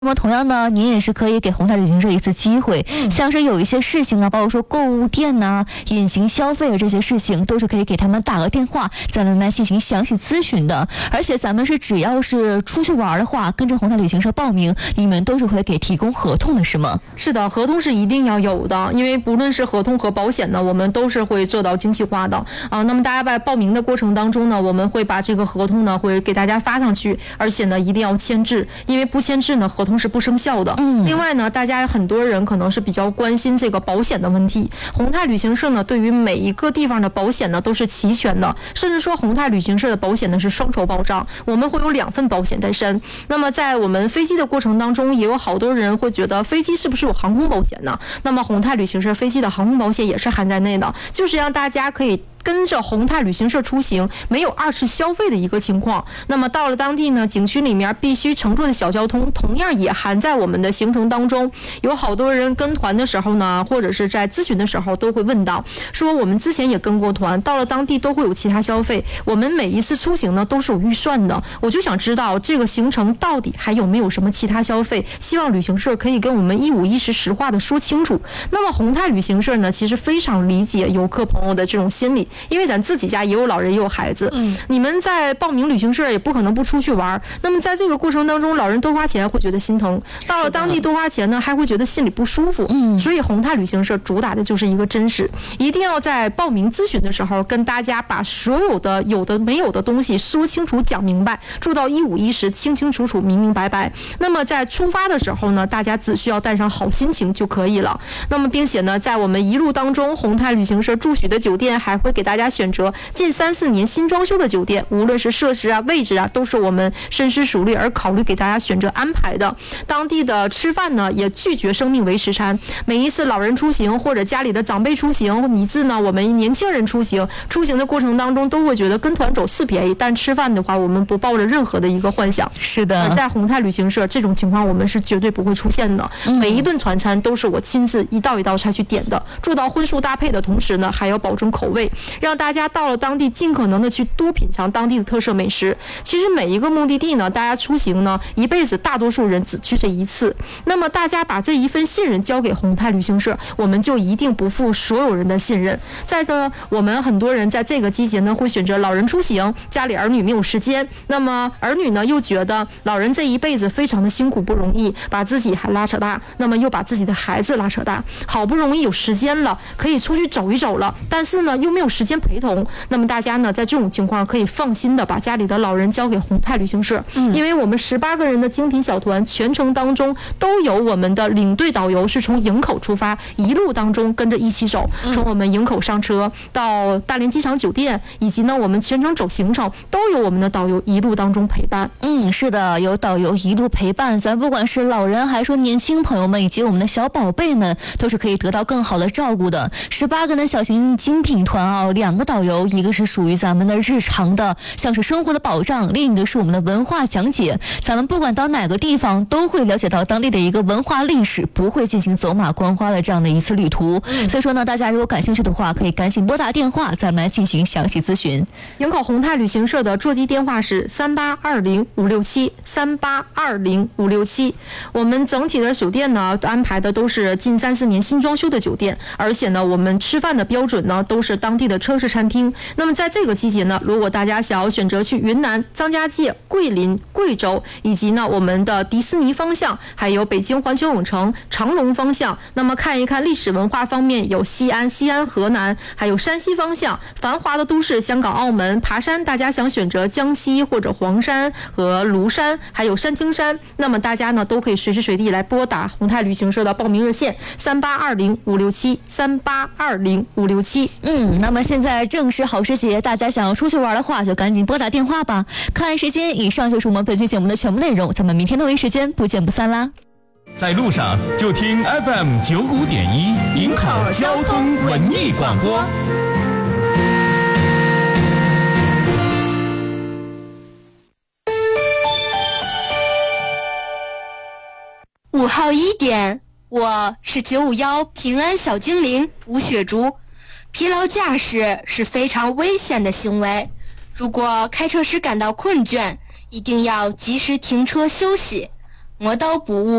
那么同样呢，您也是可以给宏泰旅行社一次机会，像是有一些事情啊，包括说购物店呐、隐形消费的这些事情，都是可以给他们打个电话，再来进行详细咨询的。而且咱们是只要是出去玩的话，跟着宏泰旅行社报名，你们都是会给提供合同的，是吗？ 是的，合同是一定要有的，因为不论是合同和保险呢，我们都是会做到精细化的啊。那么大家在报名的过程当中呢，我们会把这个合同呢会给大家发上去，而且呢一定要签字，因为不签字呢合同是不生效的。另外呢，大家很多人可能是比较关心这个保险的问题。宏泰旅行社呢，对于每一个地方的保险呢都是齐全的，甚至说宏泰旅行社的保险呢是双重保障，我们会有2份保险在身。那么在我们飞机的过程当中，也有好多人会觉得飞机是不是有航空保险呢？那么宏泰旅行社飞机的航空保险也是含在内的，就是让大家可以跟着宏泰旅行社出行，没有2次消费的一个情况。那么到了当地呢，景区里面必须乘坐的小交通同样也含在我们的行程当中。有好多人跟团的时候呢，或者是在咨询的时候都会问到，说我们之前也跟过团，到了当地都会有其他消费，我们每一次出行呢都是有预算的，我就想知道这个行程到底还有没有什么其他消费，希望旅行社可以跟我们一五一十实话的说清楚。那么宏泰旅行社呢，其实非常理解游客朋友的这种心理，因为咱自己家也有老人也有孩子，你们在报名旅行社也不可能不出去玩，那么在这个过程当中，老人多花钱会觉得心疼，到了当地多花钱呢还会觉得心里不舒服。所以宏泰旅行社主打的就是一个真实，一定要在报名咨询的时候跟大家把所有的有的没有的东西说清楚讲明白，做到一五一十，清清楚楚，明明白白。那么在出发的时候呢，大家只需要带上好心情就可以了。那么并且呢，在我们一路当中，宏泰旅行社住宿的酒店还会给大家选择近3、4年新装修的酒店，无论是设施啊、位置啊，都是我们深思熟虑而考虑给大家选择安排的。当地的吃饭呢，也拒绝生命为食餐。每一次老人出行或者家里的长辈出行，以致呢我们年轻人出行的过程当中，都会觉得跟团走是便宜，但吃饭的话，我们不抱着任何的一个幻想。 是的， 而在宏泰旅行社这种情况，我们是绝对不会出现的。每一顿团餐都是我亲自一道一道菜去点的，做到荤素搭配的同时呢，还要保证口味，让大家到了当地尽可能的去多品尝当地的特色美食。其实每一个目的地呢，大家出行呢，一辈子大多数人只去这一次。那么大家把这一份信任交给宏泰旅行社，我们就一定不负所有人的信任。再呢，我们很多人在这个季节呢，会选择老人出行，家里儿女没有时间，那么儿女呢又觉得老人这一辈子非常的辛苦不容易，把自己还拉扯大，那么又把自己的孩子拉扯大，好不容易有时间了，可以出去走一走了，但是呢又没有时间陪同。那么大家呢在这种情况可以放心的把家里的老人交给宏泰旅行社，因为我们18个人的精品小团全程当中都有我们的领队导游，是从营口出发，一路当中跟着一起走，从我们营口上车到大连机场酒店，以及呢我们全程走行程都有我们的导游一路当中陪伴。 是的，有导游一路陪伴，咱不管是老人还是说年轻朋友们以及我们的小宝贝们，都是可以得到更好的照顾的。18个人的小型精品团啊，2个导游，一个是属于咱们的日常的像是生活的保障，另一个是我们的文化讲解。咱们不管到哪个地方都会了解到当地的一个文化历史，不会进行走马观花的这样的一次旅途。所以说呢，大家如果感兴趣的话，可以赶紧拨打电话，咱们来进行详细咨询。 营口宏泰旅行社的座机电话是3820-567，3820-567。我们整体的酒店呢安排的都是近3、4年新装修的酒店，而且呢我们吃饭的标准呢都是当地的车式餐厅。那么在这个季节呢，如果大家想要选择去云南、张家界、桂林、贵州，以及呢我们的迪士尼方向，还有北京环球影城、长隆方向，那么看一看历史文化方面有西安、河南，还有山西方向繁华的都市香港、澳门。爬山大家想选择江西或者黄山和庐山，还有山青山，那么大家呢都可以随时随地来拨打宏泰旅行社的报名热线3820-567，3820-567。 那么现在正是好时节，大家想要出去玩的话，就赶紧拨打电话吧。看时间，以上就是我们本期节目的全部内容，咱们明天同一时间不见不散啦。 在路上就听 FM95.1营口交通文艺广播。 5号1点，我是951平安小精灵吴雪竹。疲劳驾驶是非常危险的行为，如果开车时感到困倦，一定要及时停车休息。 磨刀不误